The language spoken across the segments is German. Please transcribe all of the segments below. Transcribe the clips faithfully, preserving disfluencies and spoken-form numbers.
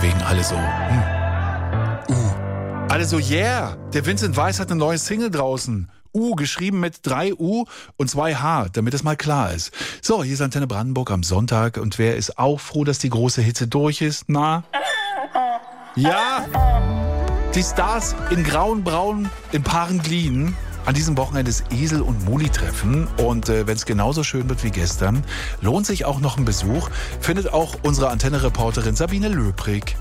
wegen alle so, hm, uh. Alle so, yeah, der Vincent Weiss hat eine neue Single draußen. U, geschrieben mit drei U und zwei H, damit es mal klar ist. So, hier ist Antenne Brandenburg am Sonntag und wer ist auch froh, dass die große Hitze durch ist? Na? Ja! Die Stars in grauen Braun in Paaren Glien. An diesem Wochenende ist Esel- und Muli-Treffen und äh, wenn es genauso schön wird wie gestern, lohnt sich auch noch ein Besuch, findet auch unsere Antenne-Reporterin Sabine Löbrig.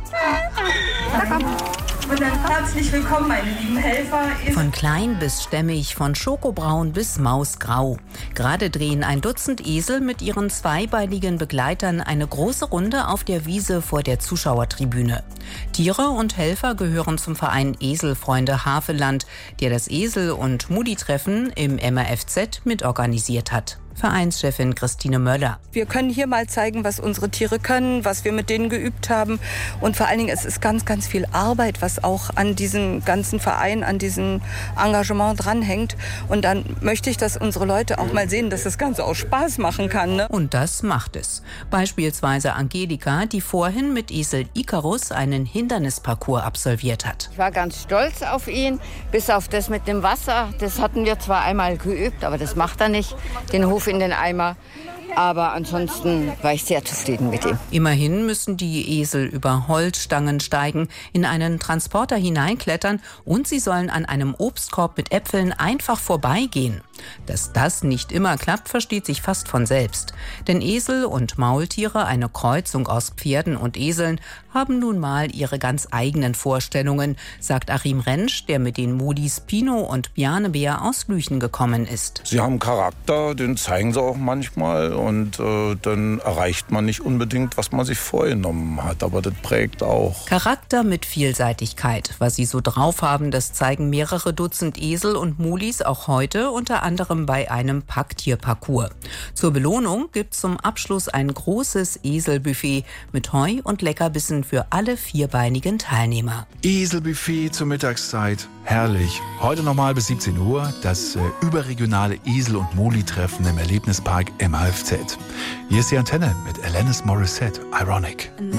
Und dann herzlich willkommen, meine lieben Helfer. Von klein bis stämmig, von schokobraun bis mausgrau. Gerade drehen ein Dutzend Esel mit ihren zweibeinigen Begleitern eine große Runde auf der Wiese vor der Zuschauertribüne. Tiere und Helfer gehören zum Verein Eselfreunde Havelland, der das Esel- und Muli-Treffen im M A F Z mitorganisiert hat. Vereinschefin Christine Möller. Wir können hier mal zeigen, was unsere Tiere können, was wir mit denen geübt haben. Und vor allen Dingen, es ist ganz, ganz viel Arbeit, was auch an diesem ganzen Verein, an diesem Engagement dranhängt. Und dann möchte ich, dass unsere Leute auch mal sehen, dass das Ganze auch Spaß machen kann. Ne? Und das macht es. Beispielsweise Angelika, die vorhin mit Esel Icarus einen Hindernisparcours absolviert hat. Ich war ganz stolz auf ihn, bis auf das mit dem Wasser. Das hatten wir zwar einmal geübt, aber das macht er nicht. Den Hof in den Eimer. Aber ansonsten war ich sehr zufrieden mit ihm. Immerhin müssen die Esel über Holzstangen steigen, in einen Transporter hineinklettern und sie sollen an einem Obstkorb mit Äpfeln einfach vorbeigehen. Dass das nicht immer klappt, versteht sich fast von selbst. Denn Esel und Maultiere, eine Kreuzung aus Pferden und Eseln, haben nun mal ihre ganz eigenen Vorstellungen, sagt Achim Rentsch, der mit den Mulis Pino und Bjanebär aus Lüchen gekommen ist. Sie haben Charakter, den zeigen sie auch manchmal und äh, dann erreicht man nicht unbedingt, was man sich vorgenommen hat, aber das prägt auch. Charakter mit Vielseitigkeit. Was sie so drauf haben, das zeigen mehrere Dutzend Esel und Mulis auch heute, unter anderem bei einem Packtierparcours. Zur Belohnung gibt's zum Abschluss ein großes Eselbuffet mit Heu und Leckerbissen für alle vierbeinigen Teilnehmer. Eselbuffet zur Mittagszeit. Herrlich. Heute nochmal bis siebzehn Uhr das äh, überregionale Esel- und Muli-Treffen im Erlebnispark M A F Z. Hier ist die Antenne mit Alanis Morissette, Ironic.